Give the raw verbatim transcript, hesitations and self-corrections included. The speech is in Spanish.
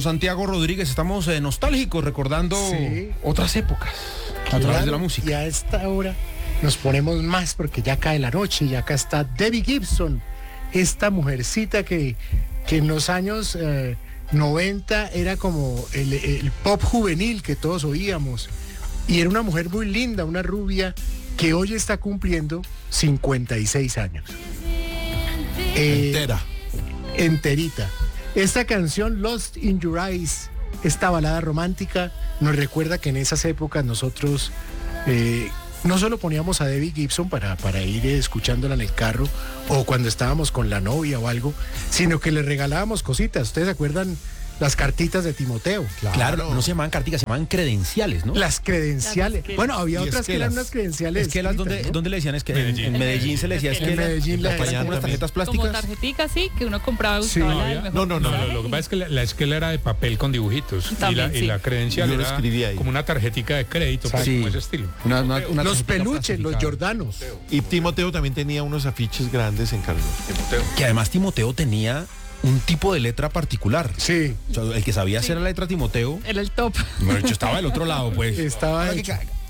Santiago Rodríguez, estamos eh, nostálgicos, recordando Sí. otras épocas a través de la música. Y a esta hora nos ponemos más porque ya cae la noche y acá está Debbie Gibson, esta mujercita que, que en los años eh, noventa era como el, el pop juvenil que todos oíamos. Y era una mujer muy linda, una rubia que hoy está cumpliendo cincuenta y seis años. Eh, Entera. Enterita. Esta canción, Lost in Your Eyes, esta balada romántica, nos recuerda que en esas épocas nosotros eh, no solo poníamos a Debbie Gibson para, para ir escuchándola en el carro o cuando estábamos con la novia o algo, sino que le regalábamos cositas. ¿Ustedes se acuerdan las cartitas de Timoteo? Claro, claro, no se llamaban carticas, se llamaban credenciales, ¿no? Las credenciales. Las bueno, había y otras que eran esquelas. unas credenciales. Es que las escritas, donde, ¿no? ¿dónde le decían? Es que en- Medellín. en Medellín se le decía es que En era- Medellín la- eran como unas tarjetas Como plásticas. tarjetica, sí, que uno compraba y Sí. buscaba la Había- del mejor No, no, no, puntaje. lo, lo que pasa es que la, la esquela era de papel con dibujitos y También, la, y sí. la credencial Yo lo era escribí ahí. como una tarjetica de crédito, pues, Sí. como ese estilo. Una- una- una Los tarjetita peluches, los plastificada. Jordanos. Y Timoteo también tenía unos afiches grandes en Carlos. Que además Timoteo tenía un tipo de letra particular. Sí. O sea, el que sabía hacer la letra Timoteo, Era el top. bueno, yo estaba del otro lado, pues. Estaba Ahora que hecho. ca-